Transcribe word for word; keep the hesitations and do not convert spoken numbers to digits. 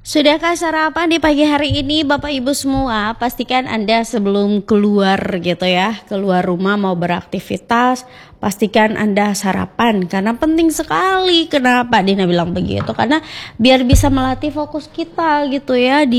Sudahkah sarapan di pagi hari ini Bapak Ibu semua? Pastikan Anda sebelum keluar gitu ya, keluar rumah mau beraktivitas, pastikan Anda sarapan karena penting sekali. Kenapa Dina bilang begitu? Karena biar bisa melatih fokus kita gitu ya di